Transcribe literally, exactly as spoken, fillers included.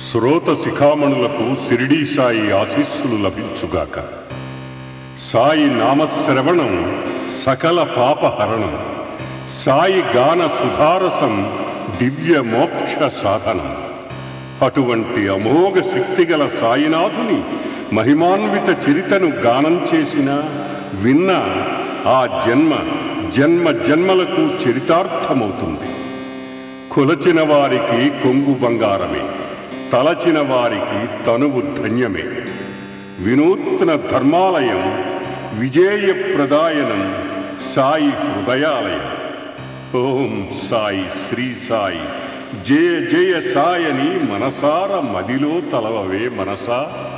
శ్రోత శిఖామణులకు షిరిడీ సాయి ఆశీస్సులు లభించుగాక. సాయి నామశ్రవణం సకల పాపహరణం, సాయి గాన సుధారసం దివ్య మోక్ష సాధనం. అటువంటి అమోఘ శక్తిగల సాయినాథుని మహిమాన్విత చరితను గానం చేసిన విన్న ఆ జన్మ జన్మ జన్మలకు చరితార్థమవుతుంది. కొలచిన వారికి కొంగు బంగారమే, తలచిన వారికి తనువు ధన్యమే. వినూత్న ధర్మాలయం, విజేయప్రదాయనం సాయి హృదయాలయం. ఓం సాయి శ్రీ సాయి జయ జయ సాయని మనసార మదిలో తలవవే మనసా.